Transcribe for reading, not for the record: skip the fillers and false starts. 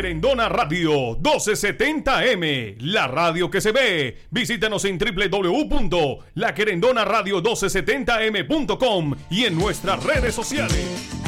Querendona Radio 1270M, la radio que se ve. Visítanos en www.laquerendonaradio1270m.com y en nuestras redes sociales.